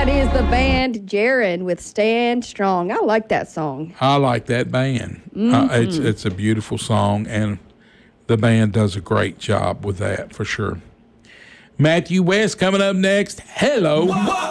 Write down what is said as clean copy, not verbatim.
That is the band Jaron with Stand Strong. I like that song. I like that band. It's a beautiful song, and the band does a great job with that for sure. Matthew West coming up next. Hello.